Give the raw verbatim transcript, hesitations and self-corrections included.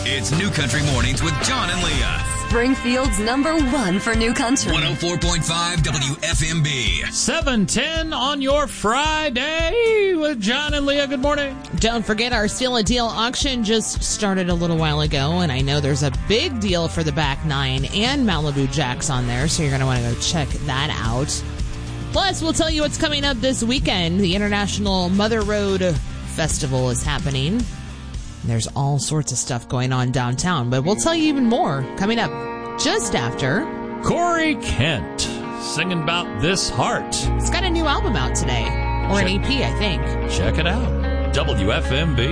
It's New Country Mornings with John and Leah. Springfield's number one for New Country. one oh four point five W F M B. seven ten on your Friday with John and Leah. Good morning. Don't forget, our Steal a Deal auction just started a little while ago, and I know there's a big deal for the back nine and Malibu Jacks on there, so you're going to want to go check that out. Plus, we'll tell you what's coming up this weekend. The International Mother Road Festival is happening. There's all sorts of stuff going on downtown, but we'll tell you even more coming up just after Corey Kent singing about This Heart. It's got a new album out today, or Check. an E P, I think. Check it out. W F M B.